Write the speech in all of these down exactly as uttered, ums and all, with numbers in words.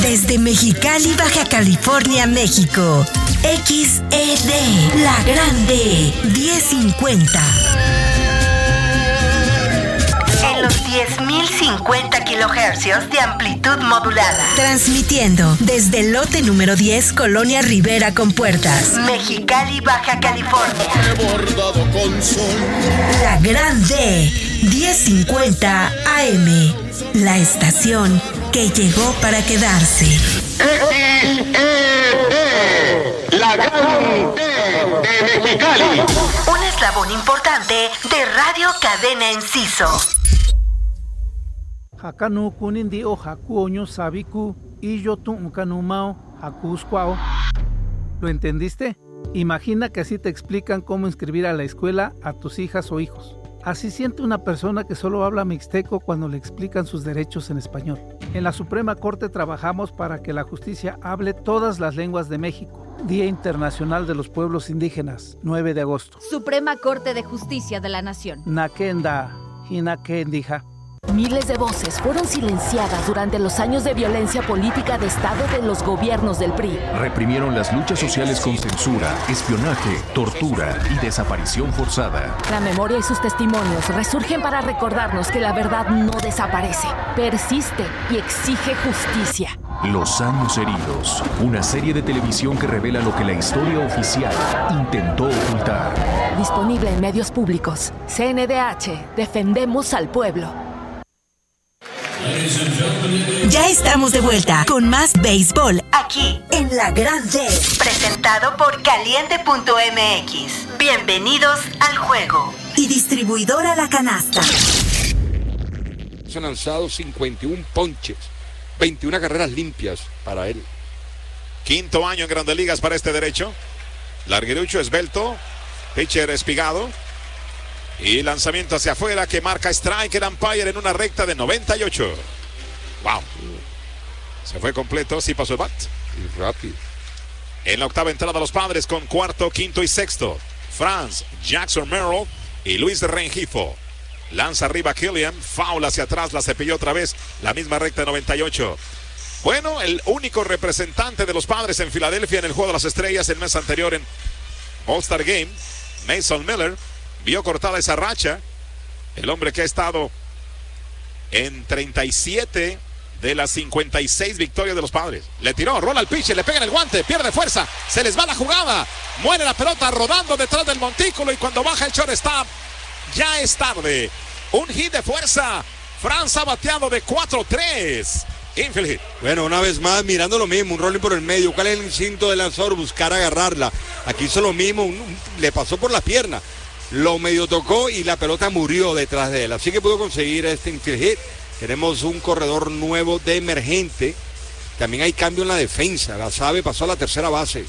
Desde Mexicali, Baja California, México. X E D, La Grande, diez cincuenta. En los diez mil cincuenta kilohercios de amplitud modulada. Transmitiendo desde el lote número diez, Colonia Rivera con Puertas, Mexicali, Baja California. Bordado con sol. La Grande, diez cincuenta A M. La estación que llegó para quedarse. X E D, La Grande de Mexicali. Un eslabón importante de Radio Cadena Enciso. Hakanu kunindi o hakuoño sabiku y yo tu kanumao hakusquao. ¿Lo entendiste? Imagina que así te explican cómo inscribir a la escuela a tus hijas o hijos. Así siente una persona que solo habla mixteco cuando le explican sus derechos en español. En la Suprema Corte trabajamos para que la justicia hable todas las lenguas de México. Día Internacional de los Pueblos Indígenas, nueve de agosto. Suprema Corte de Justicia de la Nación. Nakenda, hinakendija. Miles de voces fueron silenciadas durante los años de violencia política de Estado de los gobiernos del P R I. Reprimieron las luchas sociales con censura, espionaje, tortura y desaparición forzada. La memoria y sus testimonios resurgen para recordarnos que la verdad no desaparece, persiste y exige justicia. Los años heridos, una serie de televisión que revela lo que la historia oficial intentó ocultar. Disponible en medios públicos. C N D H, defendemos al pueblo. Ya estamos de vuelta con más béisbol aquí en La Grande, presentado por caliente punto m x. Bienvenidos al juego. Y distribuidora La Canasta. Se han lanzado cincuenta y uno ponches, veintiuna carreras limpias para él. Quinto año en Grandes Ligas para este derecho. Larguirucho, esbelto, pitcher espigado. Y lanzamiento hacia afuera que marca strike el umpire en una recta de noventa y ocho. Wow. Se fue completo, sí pasó el bat. Y rápido. En la octava entrada los Padres con cuarto, quinto y sexto. Franz, Jackson Merrill y Luis Rengifo. Lanza arriba Killian, foul hacia atrás, la cepilló otra vez, la misma recta de noventa y ocho. Bueno, el único representante de los Padres en Filadelfia en el Juego de las Estrellas el mes anterior en All-Star Game, Mason Miller, vio cortada esa racha. El hombre que ha estado en treinta y siete de las cincuenta y seis victorias de los Padres. Le tiró, rola el pitcher, le pega en el guante, pierde fuerza, se les va la jugada, muere la pelota rodando detrás del montículo y cuando baja el shortstop, ya es tarde. Un hit de fuerza. Franz ha bateado de cuatro tres. Infield hit. Bueno, una vez más, mirando lo mismo, un rolling por el medio. ¿Cuál es el instinto del lanzador? Buscar agarrarla. Aquí hizo lo mismo, un, un, le pasó por la pierna. Lo medio tocó y la pelota murió detrás de él. Así que pudo conseguir este infield hit. Tenemos un corredor nuevo de emergente. También hay cambio en la defensa. La Sabe pasó a la tercera base.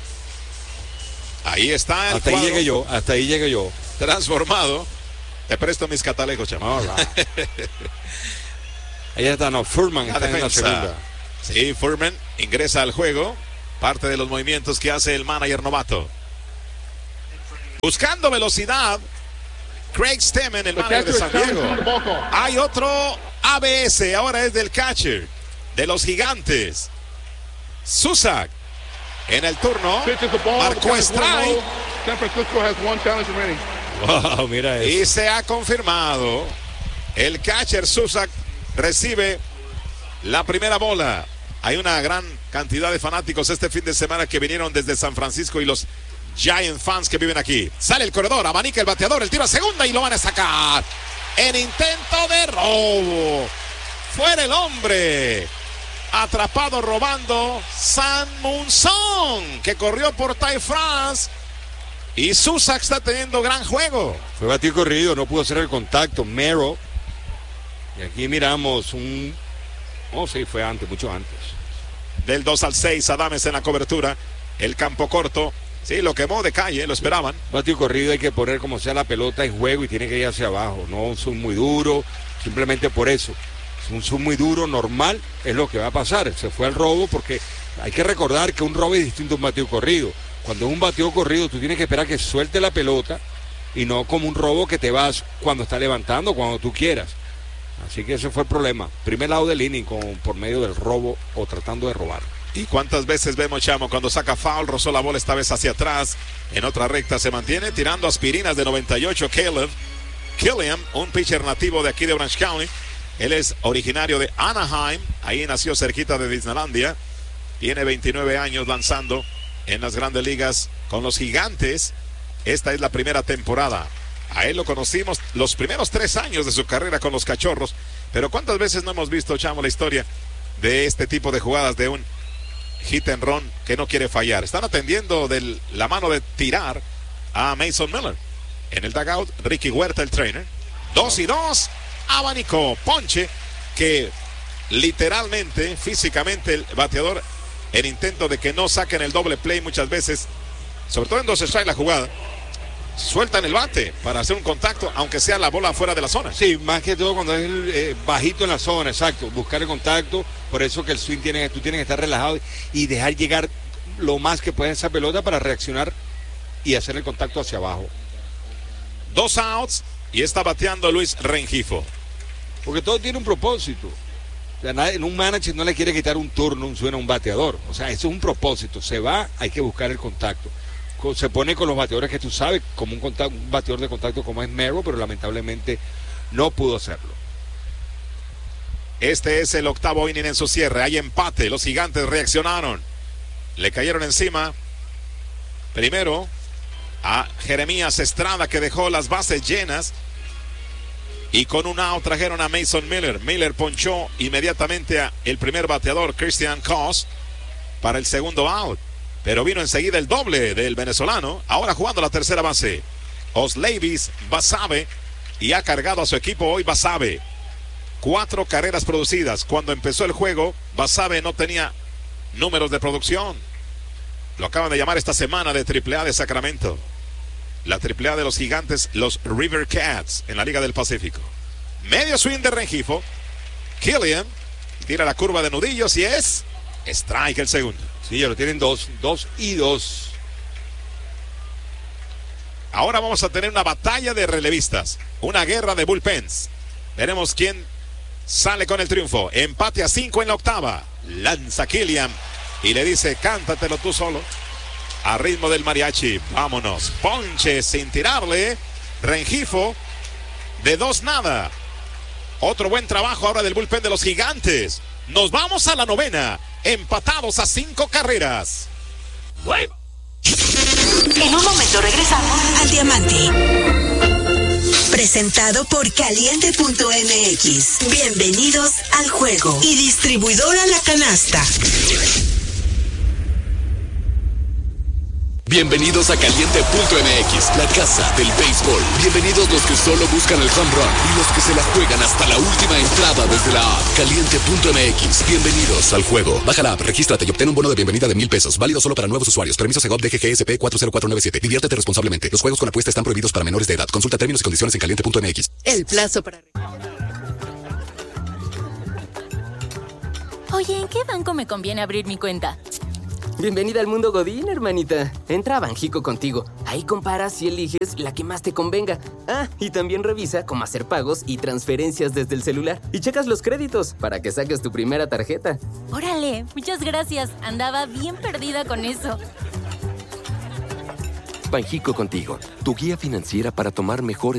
Ahí está el Hasta ahí cuadro. llegué yo, hasta ahí llegué yo. Transformado. Te presto mis catalejos, chamo. Right. Ahí está, no, Furman está en la segunda. Sí, Furman ingresa al juego. Parte de los movimientos que hace el manager novato. Buscando velocidad, Craig Stemmen, el manager de San Diego. Hay otro A B S, ahora es del catcher de los Gigantes. Susak en el turno. Marcó strike. Wow, mira eso. Y se ha confirmado. El catcher Susak recibe la primera bola. Hay una gran cantidad de fanáticos este fin de semana que vinieron desde San Francisco y los Giant fans que viven aquí. Sale el corredor, abanica el bateador, el tiro a segunda y lo van a sacar. En intento de robo. Fuera el hombre. Atrapado robando San Munson, que corrió por Ty France. Y Susak está teniendo gran juego. Fue batido corrido, no pudo hacer el contacto. Merrill. Y aquí miramos un... Oh, sí, fue antes, mucho antes. Del dos al seis, Adames en la cobertura. El campo corto. Sí, lo quemó de calle, lo esperaban. Batido corrido, hay que poner como sea la pelota en juego y tiene que ir hacia abajo. No un zoom muy duro, simplemente por eso. Un zoom muy duro, normal, es lo que va a pasar. Se fue al robo porque hay que recordar que un robo es distinto a un batido corrido. Cuando es un batido corrido, tú tienes que esperar que suelte la pelota y no como un robo que te vas cuando está levantando, cuando tú quieras. Así que ese fue el problema. Primer lado del inning con, por medio del robo o tratando de robar. ¿Y cuántas veces vemos, Chamo, cuando saca foul, rozó la bola esta vez hacia atrás, en otra recta se mantiene, tirando aspirinas de noventa y ocho, Caleb Killian, un pitcher nativo de aquí de Orange County. Él es originario de Anaheim, ahí nació cerquita de Disneylandia, tiene veintinueve años lanzando en las grandes ligas con los Gigantes. Esta es la primera temporada. A él lo conocimos los primeros tres años de su carrera con los Cachorros, pero ¿cuántas veces no hemos visto, Chamo, la historia de este tipo de jugadas de un hit and run que no quiere fallar? Están atendiendo de la mano de tirar a Mason Miller. En el dugout, Ricky Huerta, el trainer. Dos y dos, abanico, ponche, que literalmente, físicamente, el bateador, en intento de que no saquen el doble play muchas veces, sobre todo en dos strikes la jugada, sueltan el bate para hacer un contacto, aunque sea la bola fuera de la zona. Sí, más que todo cuando es eh, bajito en la zona, exacto, buscar el contacto. Por eso que el swing tiene, tú tienes que estar relajado y dejar llegar lo más que pueda esa pelota para reaccionar y hacer el contacto hacia abajo. Dos outs y está bateando Luis Rengifo. Porque todo tiene un propósito. O sea, nadie, en un manager no le quiere quitar un turno, un suena a un bateador. O sea, eso es un propósito. Se va, hay que buscar el contacto. Se pone con los bateadores que tú sabes, como un, contacto, un bateador de contacto como es Merrill, pero lamentablemente no pudo hacerlo. Este es el octavo inning en su cierre. Hay empate. Los Gigantes reaccionaron. Le cayeron encima. Primero a Jeremías Estrada, que dejó las bases llenas. Y con un out trajeron a Mason Miller. Miller ponchó inmediatamente a el primer bateador, Christian Cos, para el segundo out. Pero vino enseguida el doble del venezolano. Ahora jugando la tercera base, Osleivis Basabe. Y ha cargado a su equipo hoy Basabe. Cuatro carreras producidas. Cuando empezó el juego, Basabe no tenía números de producción. Lo acaban de llamar esta semana de triple A de Sacramento. La triple A de los Gigantes, los River Cats, en la Liga del Pacífico. Medio swing de Rengifo. Killian tira la curva de nudillos y es strike el segundo. Sí, ya lo tienen dos, dos y dos. Ahora vamos a tener una batalla de relevistas. Una guerra de bullpens. Veremos quién sale con el triunfo. Empate a cinco en la octava. Lanza Killian y le dice, cántatelo tú solo. A ritmo del mariachi. Vámonos. Ponche sin tirarle. Rengifo de dos nada. Otro buen trabajo ahora del bullpen de los Gigantes. Nos vamos a la novena. Empatados a cinco carreras. En un momento regresamos al Diamante. Presentado por Caliente punto M X. Bienvenidos al juego. Y distribuidora La Canasta. Bienvenidos a Caliente punto M X, la casa del béisbol. Bienvenidos los que solo buscan el home run y los que se la juegan hasta la última entrada desde la app. Caliente punto M X, bienvenidos al juego. Baja la app, regístrate y obtén un bono de bienvenida de mil pesos. Válido solo para nuevos usuarios. Permiso Segov D G G S P cuatro cero cuatro nueve siete. Diviértete responsablemente. Los juegos con apuesta están prohibidos para menores de edad. Consulta términos y condiciones en Caliente punto M X. El plazo para... Oye, ¿en qué banco me conviene abrir mi cuenta? Bienvenida al mundo Godín, hermanita. Entra a Banjico contigo. Ahí comparas y eliges la que más te convenga. Ah, y también revisa cómo hacer pagos y transferencias desde el celular. Y checas los créditos para que saques tu primera tarjeta. Órale, muchas gracias. Andaba bien perdida con eso. Banjico contigo, tu guía financiera para tomar mejores